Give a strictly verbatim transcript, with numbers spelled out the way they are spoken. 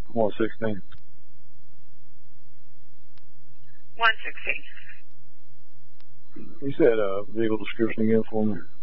one sixteen. one sixteen. You said uh, vehicle description again for me.